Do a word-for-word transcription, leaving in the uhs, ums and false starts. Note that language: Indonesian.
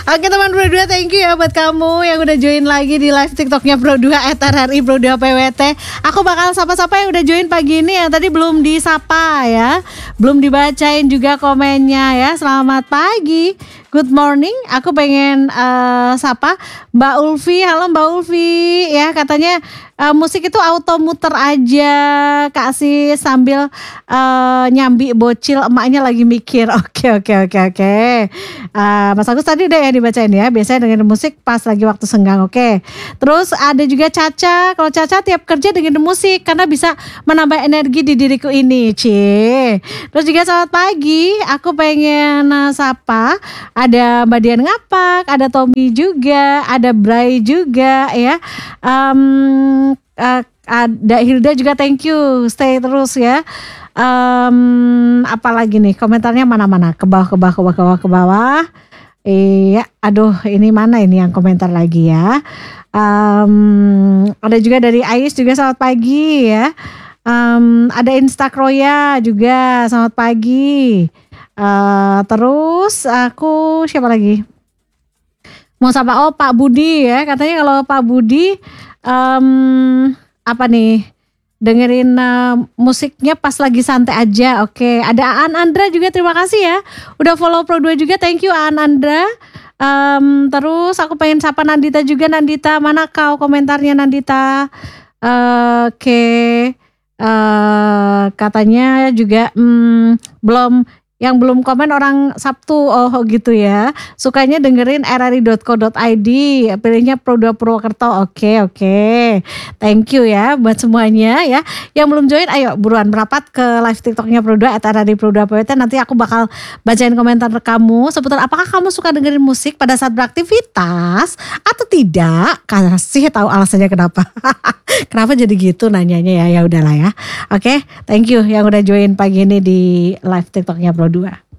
Oke teman Pro dua, thank you ya buat kamu yang udah join lagi di live TikToknya Pro dua at R R I Pro dua P W T. Aku bakal sapa-sapa yang udah join pagi ini, yang tadi belum disapa ya, belum dibacain juga komennya ya. Selamat pagi, good morning. Aku pengen uh, sapa Mbak Ulfi. Halo Mbak Ulfi ya, katanya uh, musik itu auto muter aja kasih sambil uh, nyambi bocil, emaknya lagi mikir. Oke oke oke oke. Uh, Mas Agus tadi udah ya dibacain ya, biasanya dengerin musik pas lagi waktu senggang. Oke. Terus ada juga Caca. Kalau Caca tiap kerja dengerin musik karena bisa menambah energi di diriku ini. Cie. Terus juga selamat pagi. Aku pengen uh, sapa ada Mbak Dian Ngapak, ada Tommy juga, ada Bray juga ya. Um, uh, ada Hilda juga, thank you, stay terus ya. Um, apalagi nih komentarnya mana-mana, ke bawah ke bawah ke bawah ke bawah ke bawah. Iya, aduh ini mana ini yang komentar lagi ya. Um, ada juga dari Ais juga, selamat pagi ya. Um, ada Instakroya juga, selamat pagi. Uh, terus aku siapa lagi? Mau sapa, oh Pak Budi ya, katanya kalau Pak Budi um, apa nih, dengerin uh, musiknya pas lagi santai aja. Oke, ada Aan Andra juga, terima kasih ya udah follow Pro dua juga, thank you Aan Andra. Um, terus aku pengen sapa Nandita juga. Nandita, mana kau komentarnya Nandita? Uh, Oke, okay. uh, katanya juga um, belum, yang belum komen orang Sabtu, oh gitu ya. Sukanya dengerin r r i dot co dot i d, pilihnya Pro dua Purwokerto. Oke oke, thank you ya buat semuanya ya. Yang belum join, ayo buruan merapat ke live TikToknya Pro dua at R R I Pro dua P W T. Nanti aku bakal bacain komentar kamu seputar apakah kamu suka dengerin musik pada saat beraktivitas atau tidak. Kasih tahu alasannya kenapa. Kenapa jadi gitu nanyanya ya, ya udahlah ya. Oke, thank you yang udah join pagi ini di live TikToknya Pro dua.